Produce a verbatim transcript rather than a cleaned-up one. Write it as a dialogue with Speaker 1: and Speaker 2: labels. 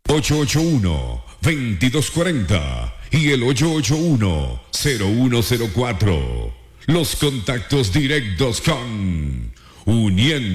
Speaker 1: ocho ocho uno, dos dos cuatro cero y el ocho ocho uno, cero uno cero cuatro. Los contactos directos con Uniendo